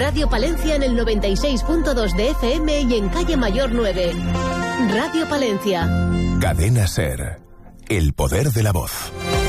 Radio Palencia en el 96.2 de FM y en Calle Mayor 9. Radio Palencia. Cadena SER. El poder de la voz.